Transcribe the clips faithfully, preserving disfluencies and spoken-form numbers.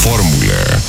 Fórmula.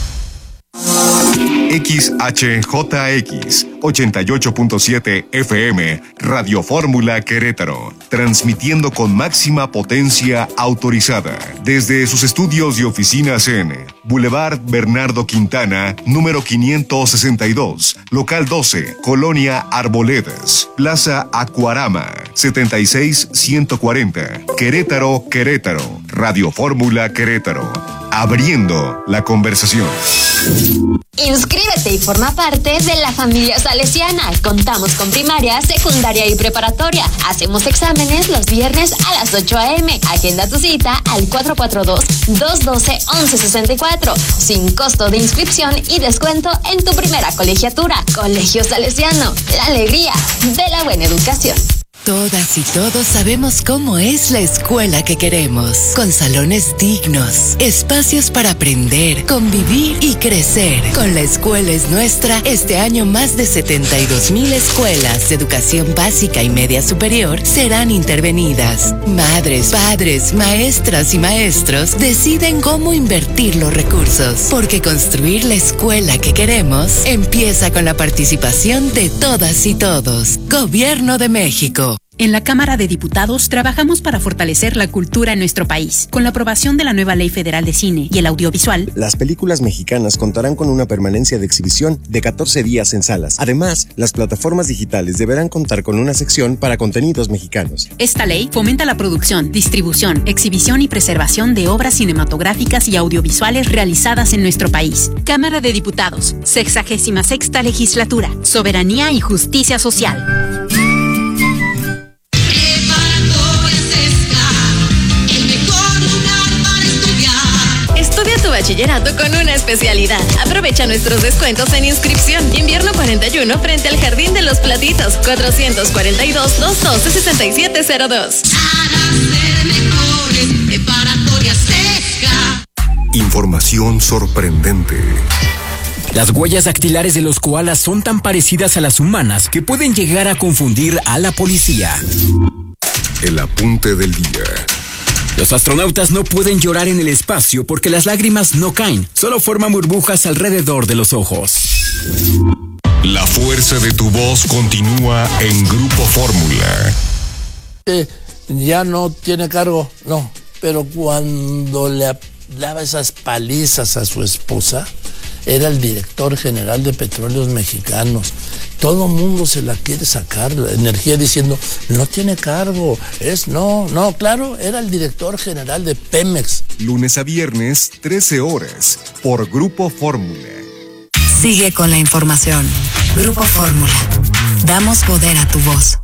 X H J X ochenta y ocho punto siete F M, Radio Fórmula Querétaro, transmitiendo con máxima potencia autorizada desde sus estudios y oficinas en Boulevard Bernardo Quintana, número quinientos sesenta y dos, local doce, Colonia Arboledas, Plaza Acuarama, setenta y seis ciento cuarenta, Querétaro, Querétaro, Radio Fórmula Querétaro, abriendo la conversación. Inscríbete y forma parte de la familia salesiana. Contamos con primaria, secundaria y preparatoria. Hacemos exámenes los viernes a las ocho a.m. Agenda tu cita al cuatro cuatro dos, dos uno dos, once sesenta y cuatro. Sin costo de inscripción y descuento en tu primera colegiatura. Colegio Salesiano, la alegría de la buena educación. Todas y todos sabemos cómo es la escuela que queremos, con salones dignos, espacios para aprender, convivir y crecer. Con La Escuela es Nuestra, este año más de setenta y dos mil escuelas de educación básica y media superior serán intervenidas. Madres, padres, maestras y maestros deciden cómo invertir los recursos, porque construir la escuela que queremos empieza con la participación de todas y todos. Gobierno de México. En la Cámara de Diputados trabajamos para fortalecer la cultura en nuestro país. Con la aprobación de la nueva Ley Federal de Cine y el Audiovisual, las películas mexicanas contarán con una permanencia de exhibición de catorce días en salas. Además, las plataformas digitales deberán contar con una sección para contenidos mexicanos. Esta ley fomenta la producción, distribución, exhibición y preservación de obras cinematográficas y audiovisuales realizadas en nuestro país. Cámara de Diputados, sexagésima sexta legislatura, soberanía y justicia social. Estudia tu bachillerato con una especialidad. Aprovecha nuestros descuentos en inscripción. Invierno cuarenta y uno frente al Jardín de los Platitos. cuatrocientos cuarenta y dos, doscientos doce, sesenta y siete cero dos. Para ser mejores, preparatoria Sesca. Información sorprendente. Las huellas dactilares de los koalas son tan parecidas a las humanas que pueden llegar a confundir a la policía. El apunte del día. Los astronautas no pueden llorar en el espacio porque las lágrimas no caen, solo forman burbujas alrededor de los ojos. La fuerza de tu voz continúa en Grupo Fórmula. Eh, ya no tiene cargo, no, pero cuando le daba esas palizas a su esposa, era el director general de Petróleos Mexicanos. Todo mundo se la quiere sacar, la energía, diciendo, no tiene cargo, es no, no, claro, era el director general de Pemex. Lunes a viernes, trece horas, por Grupo Fórmula. Sigue con la información. Grupo Fórmula. Damos poder a tu voz.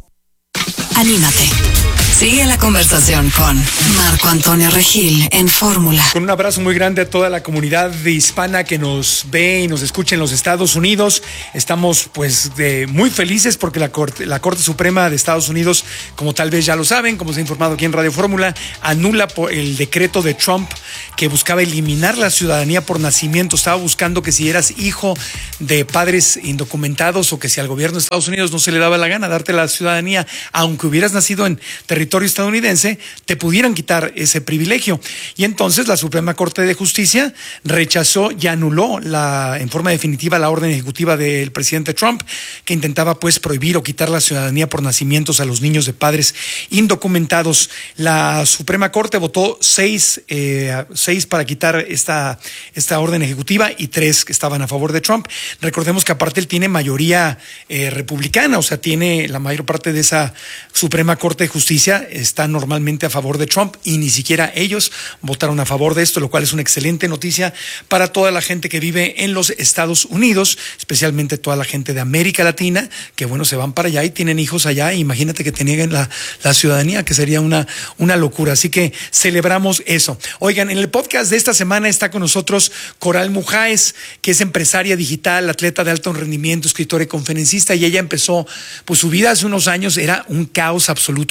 Anímate. Sigue la conversación con Marco Antonio Regil en Fórmula. Con un abrazo muy grande a toda la comunidad hispana que nos ve y nos escucha en los Estados Unidos. Estamos pues de, muy felices porque la Corte, la Corte Suprema de Estados Unidos, como tal vez ya lo saben, como se ha informado aquí en Radio Fórmula, anula el decreto de Trump que buscaba eliminar la ciudadanía por nacimiento. Estaba buscando que si eras hijo de padres indocumentados o que si al gobierno de Estados Unidos no se le daba la gana darte la ciudadanía, aunque hubieras nacido en territorio estadounidense, te pudieran quitar ese privilegio. Y entonces la Suprema Corte de Justicia rechazó y anuló la, en forma definitiva la orden ejecutiva del presidente Trump, que intentaba pues prohibir o quitar la ciudadanía por nacimientos a los niños de padres indocumentados. La Suprema Corte votó seis, eh, seis para quitar esta, esta orden ejecutiva y tres que estaban a favor de Trump. Recordemos que aparte él tiene mayoría eh, republicana, o sea, tiene la mayor parte de esa Suprema Corte de Justicia está normalmente a favor de Trump y ni siquiera ellos votaron a favor de esto, lo cual es una excelente noticia para toda la gente que vive en los Estados Unidos, especialmente toda la gente de América Latina, que bueno, se van para allá y tienen hijos allá, e imagínate que te nieguen la, la ciudadanía, que sería una, una locura, así que celebramos eso. Oigan, en el podcast de esta semana está con nosotros Coral Mujáez, que es empresaria digital, atleta de alto rendimiento, escritora y conferencista, y ella empezó pues su vida hace unos años, era un caos absoluto, tenía bullying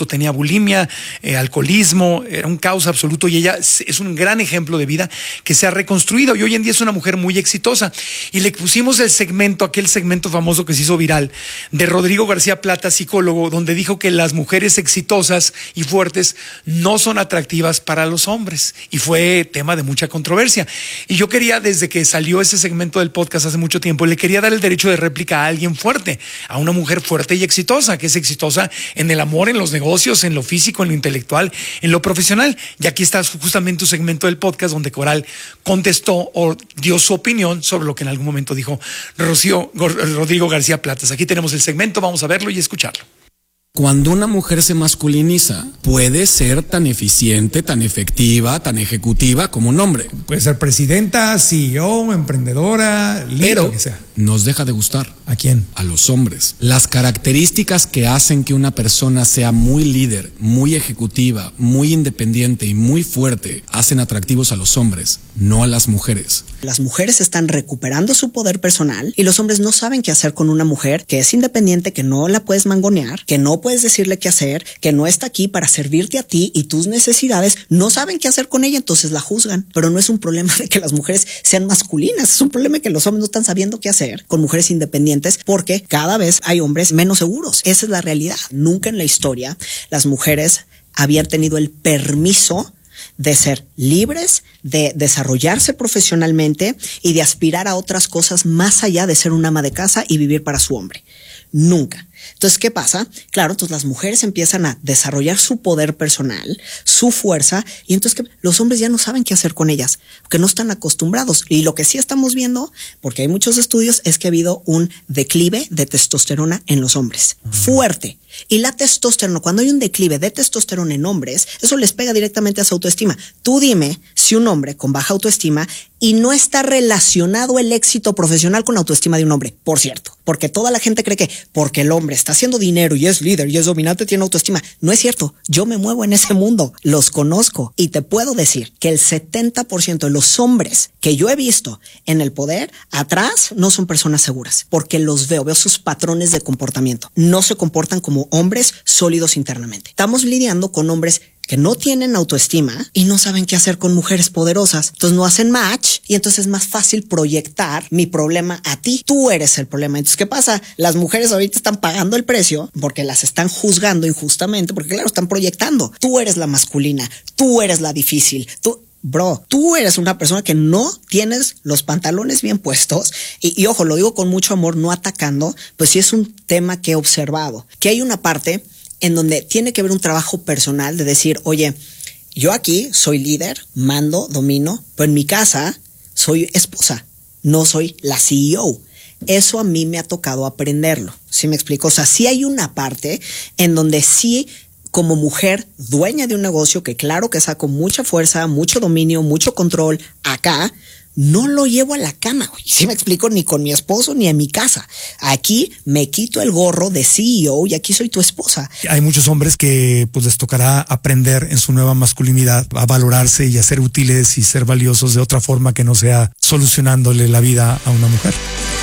bulimia, eh, alcoholismo, era un caos absoluto y ella es un gran ejemplo de vida que se ha reconstruido y hoy en día es una mujer muy exitosa. Y le pusimos el segmento, aquel segmento famoso que se hizo viral, de Rodrigo García Plata, psicólogo, donde dijo que las mujeres exitosas y fuertes no son atractivas para los hombres. Y fue tema de mucha controversia. Y yo quería, desde que salió ese segmento del podcast hace mucho tiempo, le quería dar el derecho de réplica a alguien fuerte, a una mujer fuerte y exitosa, que es exitosa en el amor, en los negocios, en lo físico, en lo intelectual, en lo profesional. Y aquí está justamente un segmento del podcast donde Coral contestó o dio su opinión sobre lo que en algún momento dijo Rocío, Rodrigo García Platas. Aquí tenemos el segmento, vamos a verlo y escucharlo. Cuando una mujer se masculiniza, puede ser tan eficiente, tan efectiva, tan ejecutiva como un hombre. Puede ser presidenta, C E O, emprendedora, líder, pero lo que sea. Nos deja de gustar. ¿A quién? A los hombres. Las características que hacen que una persona sea muy líder, muy ejecutiva, muy independiente y muy fuerte, hacen atractivos a los hombres, no a las mujeres. Las mujeres están recuperando su poder personal y los hombres no saben qué hacer con una mujer que es independiente, que no la puedes mangonear, que no puedes decirle qué hacer, que no está aquí para servirte a ti y tus necesidades. No saben qué hacer con ella, entonces la juzgan. Pero no es un problema de que las mujeres sean masculinas, es un problema de que los hombres no están sabiendo qué hacer con mujeres independientes porque cada vez hay hombres menos seguros. Esa es la realidad. Nunca en la historia las mujeres habían tenido el permiso de ser libres, de desarrollarse profesionalmente y de aspirar a otras cosas más allá de ser una ama de casa y vivir para su hombre. Nunca. Entonces, ¿qué pasa? Claro, entonces las mujeres empiezan a desarrollar su poder personal, su fuerza, y entonces ¿qué? Los hombres ya no saben qué hacer con ellas, porque no están acostumbrados. Y lo que sí estamos viendo, porque hay muchos estudios, es que ha habido un declive de testosterona en los hombres. Uh-huh. Fuerte. Y la testosterona, cuando hay un declive de testosterona en hombres, eso les pega directamente a su autoestima. Tú dime si un hombre con baja autoestima y no está relacionado el éxito profesional con la autoestima de un hombre, por cierto, porque toda la gente cree que porque el hombre está haciendo dinero y es líder y es dominante tiene autoestima. No es cierto. Yo me muevo en ese mundo, los conozco y te puedo decir que el setenta por ciento de los hombres que yo he visto en el poder atrás no son personas seguras, porque los veo, veo sus patrones de comportamiento. No se comportan como hombres sólidos internamente. Estamos lidiando con hombres que no tienen autoestima y no saben qué hacer con mujeres poderosas. Entonces no hacen match y entonces es más fácil proyectar mi problema a ti. Tú eres el problema. Entonces, ¿qué pasa? Las mujeres ahorita están pagando el precio porque las están juzgando injustamente, porque claro, están proyectando. Tú eres la masculina, tú eres la difícil, tú... Bro, tú eres una persona que no tienes los pantalones bien puestos y, y ojo, lo digo con mucho amor, no atacando, pues sí es un tema que he observado, que hay una parte en donde tiene que haber un trabajo personal de decir, oye, yo aquí soy líder, mando, domino, pero en mi casa soy esposa, no soy la C E O. Eso a mí me ha tocado aprenderlo, ¿sí me explico? O sea, sí hay una parte en donde sí, como mujer dueña de un negocio que claro que saco mucha fuerza, mucho dominio, mucho control acá, no lo llevo a la cama, ¿sí me explico? Ni con mi esposo ni en mi casa. Aquí me quito el gorro de C E O y aquí soy tu esposa. Hay muchos hombres que pues les tocará aprender en su nueva masculinidad a valorarse y a ser útiles y ser valiosos de otra forma que no sea solucionándole la vida a una mujer.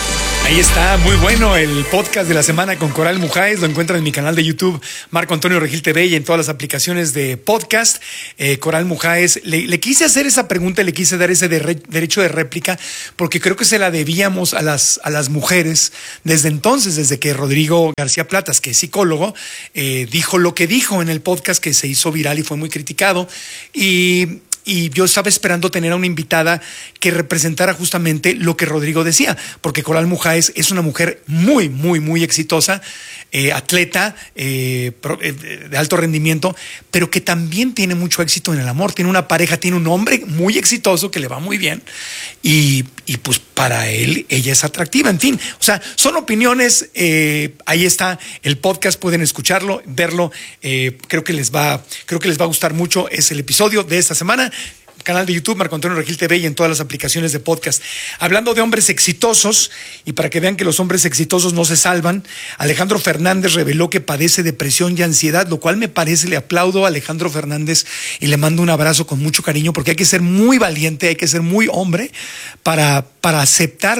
Ahí está, muy bueno el podcast de la semana con Coral Mujáez. Lo encuentran en mi canal de YouTube, Marco Antonio Regil T V, y en todas las aplicaciones de podcast. Eh, Coral Mujáez, le, le quise hacer esa pregunta, le quise dar ese de re, derecho de réplica, porque creo que se la debíamos a las, a las mujeres desde entonces, desde que Rodrigo García Platas, que es psicólogo, eh, dijo lo que dijo en el podcast que se hizo viral y fue muy criticado. Y... Y yo estaba esperando tener a una invitada que representara justamente lo que Rodrigo decía, porque Coral Mujáez es una mujer muy, muy, muy exitosa, eh, atleta, eh, de alto rendimiento, pero que también tiene mucho éxito en el amor. Tiene una pareja, tiene un hombre muy exitoso que le va muy bien y, y pues para él, ella es atractiva. En fin, o sea, son opiniones. Eh, ahí está el podcast, pueden escucharlo, verlo. Eh, creo que les va, creo que les va a gustar mucho. Es el episodio de esta semana. Canal de YouTube, Marco Antonio Regil T V, y en todas las aplicaciones de podcast. Hablando de hombres exitosos, y para que vean que los hombres exitosos no se salvan, Alejandro Fernández reveló que padece depresión y ansiedad, lo cual me parece, le aplaudo a Alejandro Fernández y le mando un abrazo con mucho cariño, porque hay que ser muy valiente, hay que ser muy hombre para, para aceptar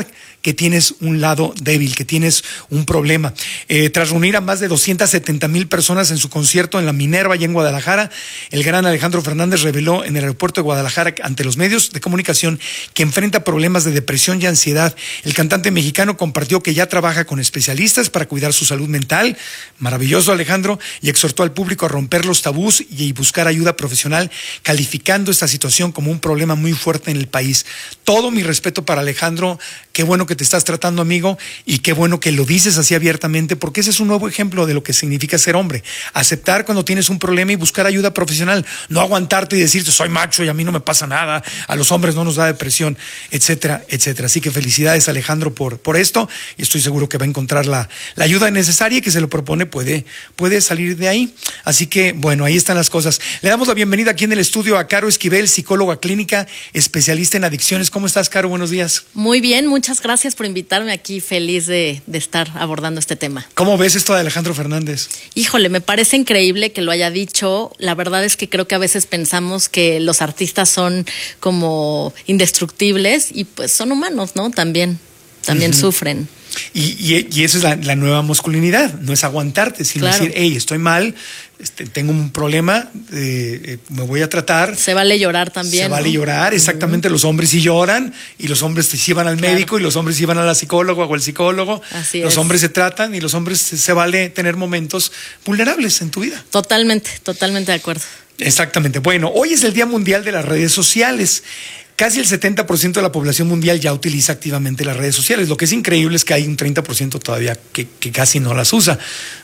que tienes un lado débil, que tienes un problema. Eh, tras reunir a más de doscientas setenta mil personas en su concierto en la Minerva y en Guadalajara, el gran Alejandro Fernández reveló en el aeropuerto de Guadalajara ante los medios de comunicación que enfrenta problemas de depresión y ansiedad. El cantante mexicano compartió que ya trabaja con especialistas para cuidar su salud mental. Maravilloso, Alejandro, y exhortó al público a romper los tabús y buscar ayuda profesional, calificando esta situación como un problema muy fuerte en el país. Todo mi respeto para Alejandro, qué bueno que te estás tratando, amigo, y qué bueno que lo dices así abiertamente, porque ese es un nuevo ejemplo de lo que significa ser hombre. Aceptar cuando tienes un problema y buscar ayuda profesional, no aguantarte y decirte soy macho y a mí no me pasa nada, a los hombres no nos da depresión, etcétera, etcétera. Así que felicidades, Alejandro, por, por esto, y estoy seguro que va a encontrar la, la ayuda necesaria y que se lo propone, puede, puede salir de ahí. Así que, bueno, ahí están las cosas. Le damos la bienvenida aquí en el estudio a Caro Esquivel, psicóloga clínica, especialista en adicciones. ¿Cómo estás, Caro? Buenos días. Muy bien, muchas gracias por invitarme aquí, feliz de, de estar abordando este tema. ¿Cómo ves esto de Alejandro Fernández? Híjole, me parece increíble que lo haya dicho. La verdad es que creo que a veces pensamos que los artistas son como indestructibles y pues son humanos, ¿no? También, también uh-huh. sufren. Y, y, y eso es la, la nueva masculinidad, no es aguantarte, sino claro. decir, hey, estoy mal, este, tengo un problema, eh, eh, me voy a tratar. Se vale llorar también. Se ¿no? vale llorar, exactamente. Uh-huh. Los hombres sí lloran, y los hombres sí van al claro. médico, y los hombres sí van a la psicóloga o al psicólogo. Así los es. hombres se tratan, y los hombres se, se vale tener momentos vulnerables en tu vida. Totalmente, totalmente de acuerdo. Exactamente. Bueno, hoy es el Día Mundial de las Redes Sociales. Casi el setenta por ciento de la población mundial ya utiliza activamente las redes sociales. Lo que es increíble es que hay un treinta por ciento todavía que, que casi no las usa.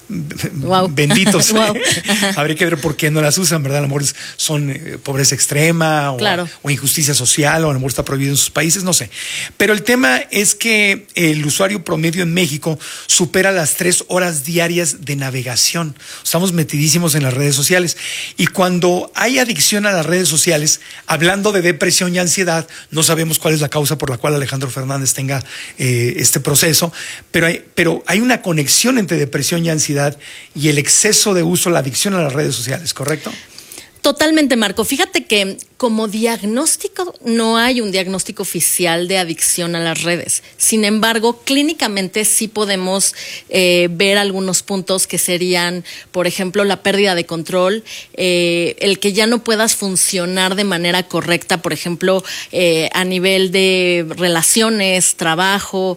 Wow. Benditos. Wow. Habría que ver por qué no las usan, ¿verdad? A lo mejor son eh, pobreza extrema o, claro. o injusticia social, o a lo mejor está prohibido en sus países, no sé. Pero el tema es que el usuario promedio en México supera las tres horas diarias de navegación. Estamos metidísimos en las redes sociales. Y cuando hay adicción a las redes sociales, hablando de depresión y ansiedad, no sabemos cuál es la causa por la cual Alejandro Fernández tenga eh, este proceso, pero hay, pero hay una conexión entre depresión y ansiedad y el exceso de uso, la adicción a las redes sociales, ¿correcto? Totalmente, Marco. Fíjate que como diagnóstico no hay un diagnóstico oficial de adicción a las redes. Sin embargo, clínicamente sí podemos eh, ver algunos puntos que serían, por ejemplo, la pérdida de control, eh, el que ya no puedas funcionar de manera correcta, por ejemplo, eh, a nivel de relaciones, trabajo,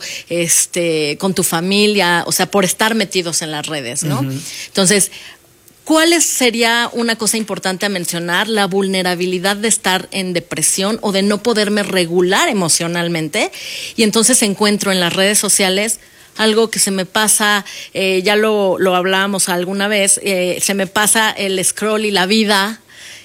este, con tu familia, o sea, por estar metidos en las redes, ¿no? Uh-huh. Entonces, ¿cuál sería una cosa importante a mencionar? La vulnerabilidad de estar en depresión o de no poderme regular emocionalmente. Y entonces encuentro en las redes sociales algo que se me pasa, eh, ya lo, lo hablábamos alguna vez, eh, se me pasa el scroll y la vida.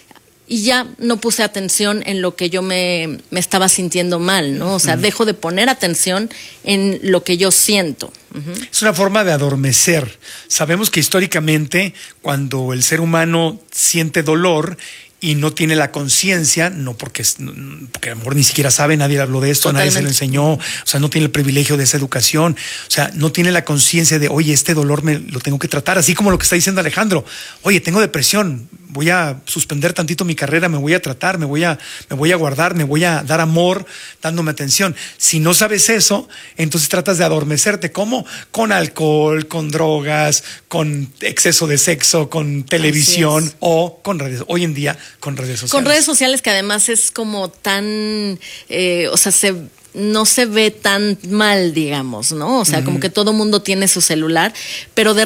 Y ya no puse atención en lo que yo me, me estaba sintiendo mal, ¿no? O sea, uh-huh. dejo de poner atención en lo que yo siento. Uh-huh. Es una forma de adormecer. Sabemos que históricamente, cuando el ser humano siente dolor y no tiene la conciencia, no porque, porque a lo mejor ni siquiera sabe, nadie habló de esto, Totalmente. Nadie se lo enseñó, o sea, no tiene el privilegio de esa educación, o sea, no tiene la conciencia de, oye, este dolor me lo tengo que tratar, así como lo que está diciendo Alejandro, oye, tengo depresión, voy a suspender tantito mi carrera, me voy a tratar, me voy a, me voy a guardar, me voy a dar amor, dándome atención. Si no sabes eso, entonces tratas de adormecerte. ¿Cómo? Con alcohol, con drogas, con exceso de sexo, con televisión o con redes. Hoy en día, con redes sociales. Con redes sociales que además es como tan, eh, o sea, se... no se ve tan mal, digamos, ¿no? O sea, uh-huh. como que todo mundo tiene su celular, pero de